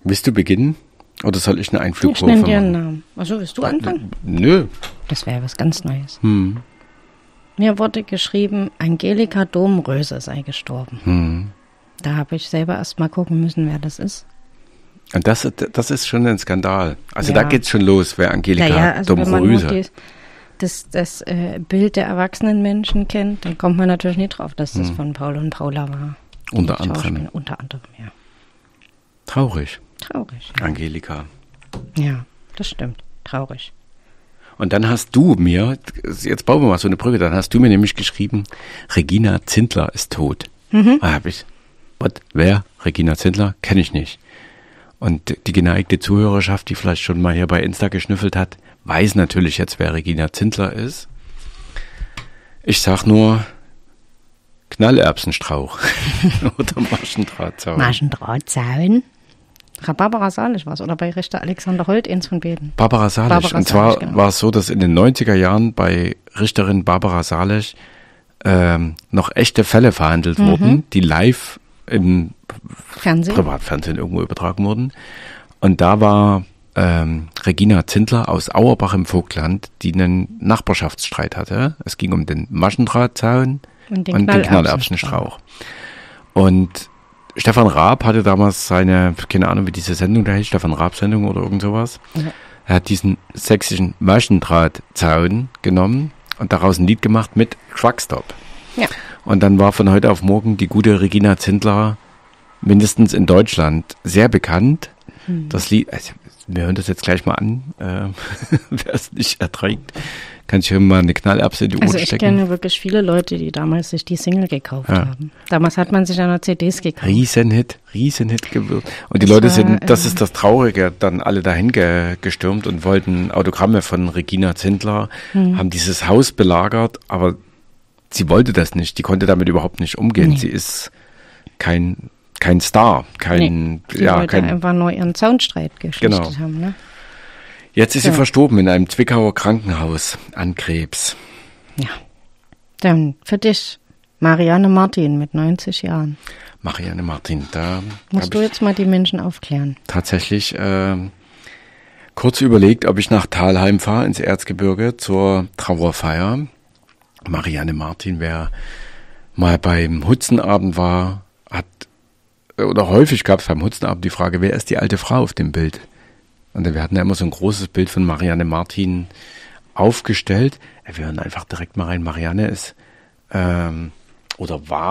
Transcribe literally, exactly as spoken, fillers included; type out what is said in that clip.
Willst du beginnen? Oder soll ich einen Einflug Ich nenne dir einen Namen. Achso, willst du anfangen? Nö. Das wäre was ganz Neues. Hm. Mir wurde geschrieben, Angelika Domröse sei gestorben. Hm. Da habe ich selber erst mal gucken müssen, wer das ist. Und das, das ist schon ein Skandal. Also Ja. da geht's schon los, wer Angelika Naja, also wenn man nur Domröse. die, das, das äh, Bild der erwachsenen Menschen kennt, dann kommt man natürlich nicht drauf, dass das Hm. von Paul und Paula war. Unter Die anderem. Schauspieler- Unter anderem, ja. Traurig, Traurig. Angelika. Ja, das stimmt. Traurig. Und dann hast du mir, jetzt bauen wir mal so eine Brücke, dann hast du mir nämlich geschrieben, Regina Zindler ist tot. Mhm. Da habe ich, was, wer? Regina Zindler? Kenne ich nicht. Und die geneigte Zuhörerschaft, die vielleicht schon mal hier bei Insta geschnüffelt hat, weiß natürlich jetzt, wer Regina Zindler ist. Ich sag nur Knallerbsenstrauch oder Maschendrahtzaun. Maschendrahtzaun. Frau Barbara Salisch war es, oder bei Richter Alexander Holt, eins von beiden. Barbara Salisch. Barbara Und zwar Salisch, genau. war es so, dass in den neunziger Jahren bei Richterin Barbara Salisch ähm, noch echte Fälle verhandelt Mhm. wurden, die live im Fernsehen. Privatfernsehen irgendwo übertragen wurden. Und da war ähm, Regina Zindler aus Auerbach im Vogtland, die einen Nachbarschaftsstreit hatte. Es ging um den Maschendrahtzaun Und den und den Knallerbsenstrauch. Knallerbsenstrauch. Und Stefan Raab hatte damals seine, keine Ahnung, wie diese Sendung da hieß, Stefan Raab-Sendung oder irgend sowas. Ja. Er hat diesen sächsischen Maschendrahtzaun genommen und daraus ein Lied gemacht mit Truckstop. Ja. Und dann war von heute auf morgen die gute Regina Zindler mindestens in Deutschland sehr bekannt. Hm. Das Lied, also wir hören das jetzt gleich mal an, äh, wer es nicht erträgt, kann sich mal eine Knallerbse in die Ohren Also ich stecken. kenne wirklich viele Leute, die damals sich die Single gekauft Ja. haben. Damals hat man sich ja noch C Ds gekauft. Riesenhit, Riesenhit gewirkt. Und die Das Leute war, sind, das äh, ist das Traurige, dann alle dahin ge, gestürmt und wollten Autogramme von Regina Zindler, Hm. haben dieses Haus belagert, aber sie wollte das nicht, die konnte damit überhaupt nicht umgehen. Nee. Sie ist kein, kein Star, kein, Die ja, wollte kein, einfach nur ihren Zaunstreit geschlichtet Genau. haben. Ne? jetzt ist Ja. sie verstorben in einem Zwickauer Krankenhaus an Krebs. Ja. Dann für dich, Marianne Martin mit neunzig Jahren. Marianne Martin, da Musst habe du ich jetzt mal die Menschen aufklären. tatsächlich äh, kurz überlegt, ob ich nach Thalheim fahre, ins Erzgebirge, zur Trauerfeier. Marianne Martin, wer mal beim Hutzenabend war, hat, oder häufig gab es beim Hutzenabend die Frage, wer ist die alte Frau auf dem Bild? Und wir hatten ja immer so ein großes Bild von Marianne Martin aufgestellt. Wir hören einfach direkt mal rein. Marianne ist, ähm, oder war